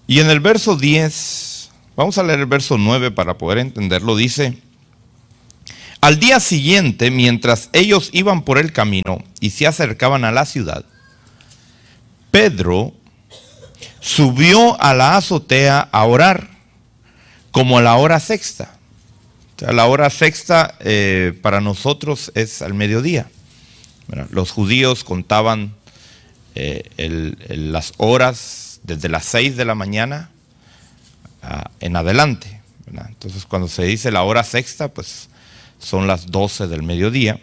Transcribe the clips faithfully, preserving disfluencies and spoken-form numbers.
Y en el verso diez, vamos a leer el verso nueve para poder entenderlo, dice: al día siguiente, mientras ellos iban por el camino y se acercaban a la ciudad, Pedro subió a la azotea a orar, como a la hora sexta. O sea, la hora sexta eh, para nosotros es al mediodía. ¿Verdad? Los judíos contaban eh, el, el, las horas desde las seis de la mañana uh, en adelante. ¿Verdad? Entonces, cuando se dice la hora sexta, pues son las doce del mediodía.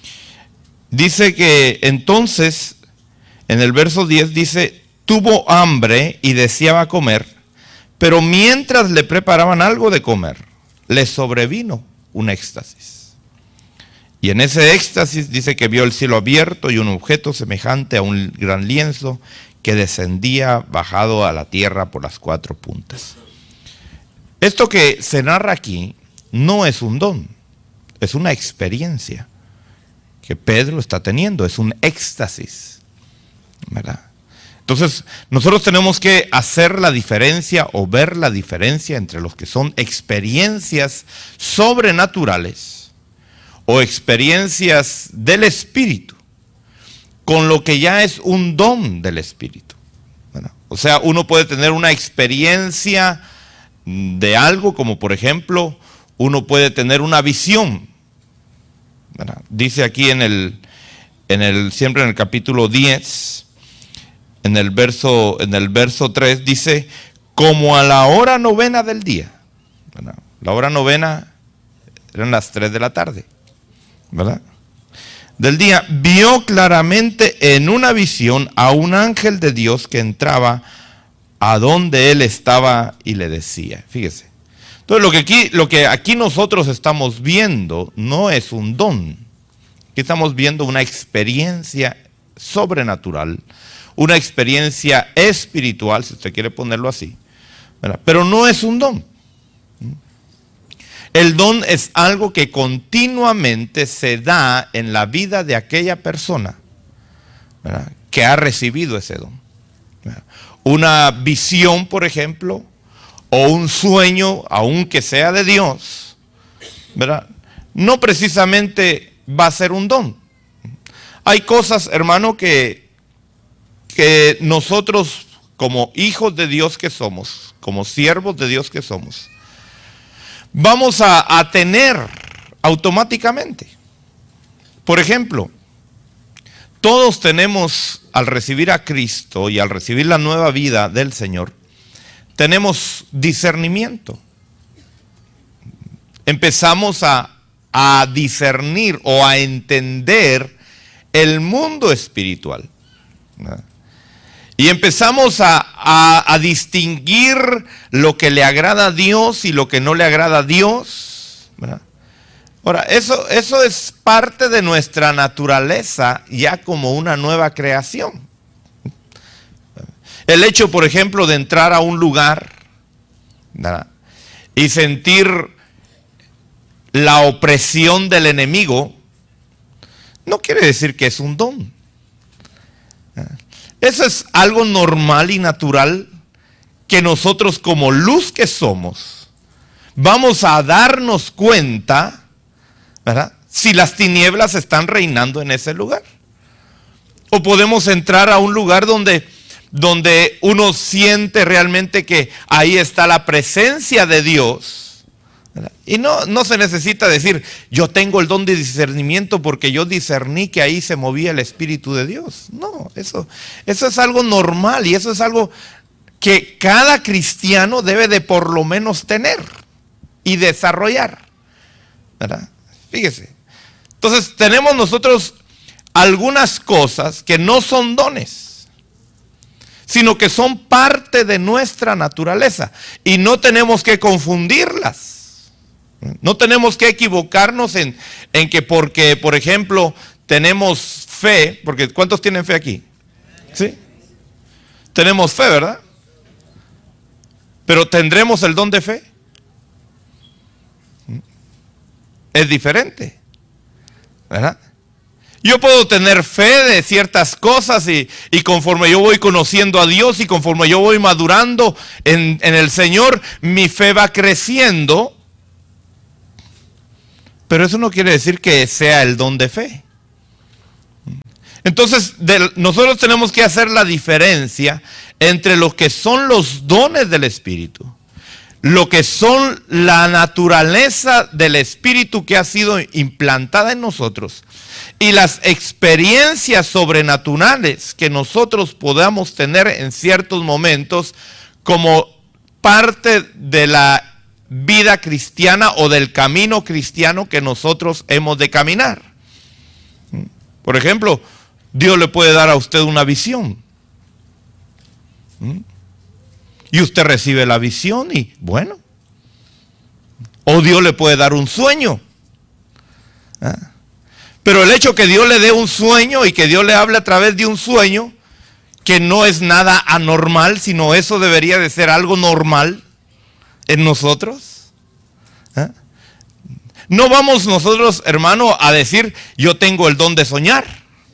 Dice que entonces, en el verso diez dice: tuvo hambre y deseaba comer, pero mientras le preparaban algo de comer, le sobrevino un éxtasis. Y en ese éxtasis dice que vio el cielo abierto y un objeto semejante a un gran lienzo que descendía bajado a la tierra por las cuatro puntas. Esto que se narra aquí no es un don, es una experiencia que Pedro está teniendo, es un éxtasis, ¿verdad? Entonces, nosotros tenemos que hacer la diferencia o ver la diferencia entre los que son experiencias sobrenaturales o experiencias del Espíritu con lo que ya es un don del Espíritu, ¿verdad? O sea, uno puede tener una experiencia de algo, como por ejemplo, uno puede tener una visión, ¿verdad? Dice aquí en el, en el, siempre en el capítulo diez, en el verso, en el verso tres, dice: como a la hora novena del día, ¿verdad? La hora novena eran las tres de la tarde, ¿verdad? Del día, vio claramente en una visión a un ángel de Dios que entraba a donde él estaba y le decía. Fíjese. Entonces, lo que aquí, lo que aquí nosotros estamos viendo no es un don. Aquí estamos viendo una experiencia sobrenatural, una experiencia espiritual, si usted quiere ponerlo así, ¿verdad? Pero no es un don. El don es algo que continuamente se da en la vida de aquella persona, ¿verdad?, que ha recibido ese don, ¿verdad? Una visión, por ejemplo, o un sueño, aunque sea de Dios, ¿verdad?, no precisamente va a ser un don. Hay cosas, hermano, que que nosotros como hijos de Dios que somos, como siervos de Dios que somos, vamos a, a tener automáticamente. Por ejemplo, todos tenemos, al recibir a Cristo y al recibir la nueva vida del Señor, tenemos discernimiento. Empezamos a, a discernir o a entender el mundo espiritual, ¿verdad? Y empezamos a, a, a distinguir lo que le agrada a Dios y lo que no le agrada a Dios, ¿verdad? Ahora, eso, eso es parte de nuestra naturaleza ya como una nueva creación. El hecho, por ejemplo, de entrar a un lugar, ¿verdad?, y sentir la opresión del enemigo, no quiere decir que es un don. Eso es algo normal y natural que nosotros, como luz que somos, vamos a darnos cuenta, ¿verdad?, si las tinieblas están reinando en ese lugar. O podemos entrar a un lugar donde, donde uno siente realmente que ahí está la presencia de Dios, ¿verdad? Y no, no se necesita decir: yo tengo el don de discernimiento porque yo discerní que ahí se movía el Espíritu de Dios. No, eso, eso es algo normal y eso es algo que cada cristiano debe de por lo menos tener y desarrollar, ¿verdad? Fíjese. Entonces tenemos nosotros algunas cosas que no son dones, sino que son parte de nuestra naturaleza y no tenemos que confundirlas. No tenemos que equivocarnos en, en que porque, por ejemplo, tenemos fe, porque ¿cuántos tienen fe aquí? ¿Sí? Tenemos fe, ¿verdad? Pero ¿tendremos el don de fe? Es diferente, ¿verdad? Yo puedo tener fe de ciertas cosas y, y conforme yo voy conociendo a Dios y conforme yo voy madurando en, en el Señor, mi fe va creciendo. Pero eso no quiere decir que sea el don de fe. Entonces, de, nosotros tenemos que hacer la diferencia entre lo que son los dones del Espíritu, lo que son la naturaleza del Espíritu que ha sido implantada en nosotros y las experiencias sobrenaturales que nosotros podamos tener en ciertos momentos como parte de la vida cristiana o del camino cristiano que nosotros hemos de caminar. Por ejemplo, Dios le puede dar a usted una visión. Y usted recibe la visión y bueno. O Dios le puede dar un sueño. ¿Ah? Pero el hecho que Dios le dé un sueño y que Dios le hable a través de un sueño, que no es nada anormal, sino eso debería de ser algo normal en nosotros. ¿Ah? No vamos nosotros, hermano, a decir, yo tengo el don de soñar.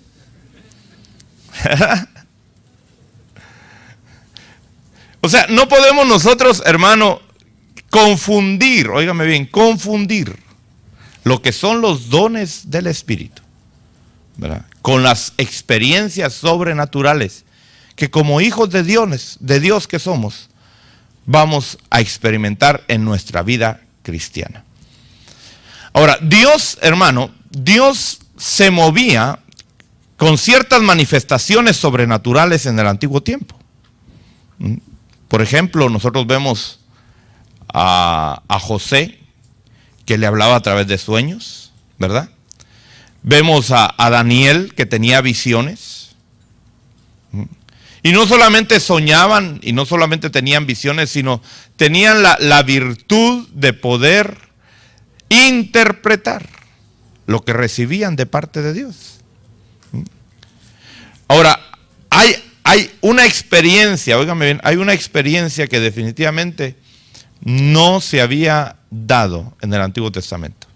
O sea, no podemos nosotros, hermano, confundir, óigame bien, confundir lo que son los dones del Espíritu, ¿verdad?, con las experiencias sobrenaturales que como hijos de Dios, de Dios que somos, vamos a experimentar en nuestra vida cristiana. Ahora, Dios, hermano, Dios se movía con ciertas manifestaciones sobrenaturales en el antiguo tiempo. Por ejemplo, nosotros vemos a, a José, que le hablaba a través de sueños, ¿verdad? Vemos a, a Daniel, que tenía visiones. Y no solamente soñaban, y no solamente tenían visiones, sino tenían la, la virtud de poder interpretar lo que recibían de parte de Dios. Ahora, hay, hay una experiencia, óigame bien, hay una experiencia que definitivamente no se había dado en el Antiguo Testamento.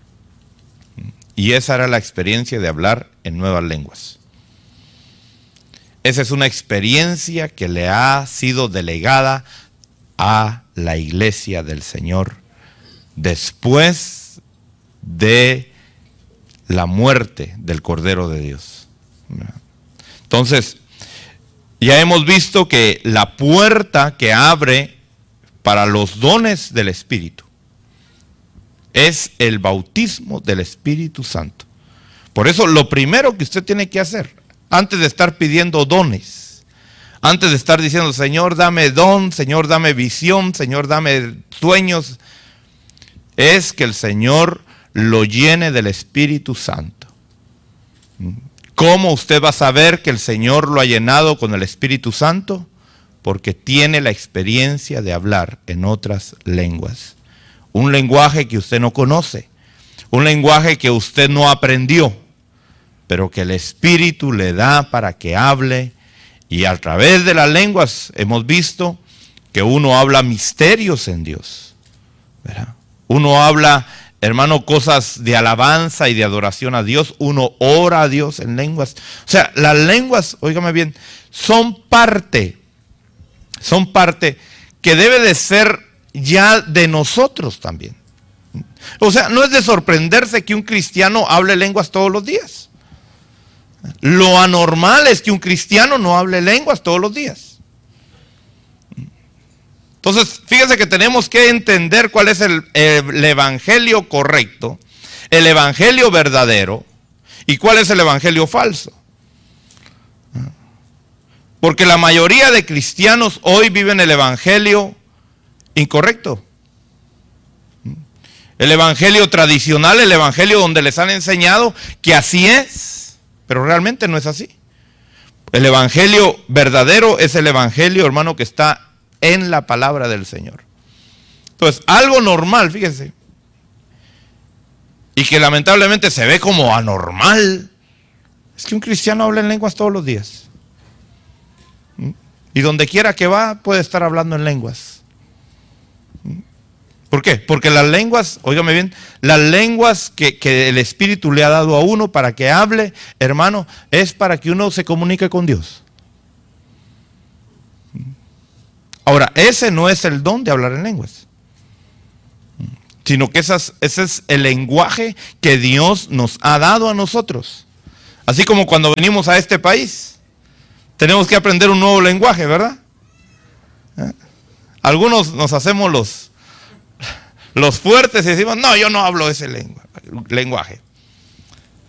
Y esa era la experiencia de hablar en nuevas lenguas. Esa es una experiencia que le ha sido delegada a la iglesia del Señor después de la muerte del Cordero de Dios. Entonces, ya hemos visto que la puerta que abre para los dones del Espíritu es el bautismo del Espíritu Santo. Por eso lo primero que usted tiene que hacer, antes de estar pidiendo dones, antes de estar diciendo, Señor, dame don, Señor, dame visión, Señor, dame sueños, es que el Señor lo llene del Espíritu Santo. ¿Cómo usted va a saber que el Señor lo ha llenado con el Espíritu Santo? Porque tiene la experiencia de hablar en otras lenguas. Un lenguaje que usted no conoce, un lenguaje que usted no aprendió, pero que el Espíritu le da para que hable. Y a través de las lenguas hemos visto que uno habla misterios en Dios, ¿verdad? Uno habla, hermano, cosas de alabanza y de adoración a Dios. Uno ora a Dios en lenguas. O sea, las lenguas, óigame bien, son parte, son parte que debe de ser ya de nosotros también. O sea, no es de sorprenderse que un cristiano hable lenguas todos los días. Lo anormal es que un cristiano no hable lenguas todos los días. Entonces, fíjense que tenemos que entender cuál es el, el evangelio correcto, el evangelio verdadero y cuál es el evangelio falso. Porque la mayoría de cristianos hoy viven el evangelio incorrecto. El evangelio tradicional, el evangelio donde les han enseñado que así es, pero realmente no es así. El evangelio verdadero es el evangelio, hermano, que está en la palabra del Señor. Entonces, algo normal, fíjense, y que lamentablemente se ve como anormal, es que un cristiano habla en lenguas todos los días. Y donde quiera que va, puede estar hablando en lenguas. ¿Por qué? Porque las lenguas, óigame bien, las lenguas que, que el Espíritu le ha dado a uno para que hable, hermano, es para que uno se comunique con Dios. Ahora, ese no es el don de hablar en lenguas, sino que esas, ese es el lenguaje que Dios nos ha dado a nosotros. Así como cuando venimos a este país, tenemos que aprender un nuevo lenguaje, ¿verdad? ¿Eh? Algunos nos hacemos los, los fuertes y decimos, no, yo no hablo ese lengua, lenguaje.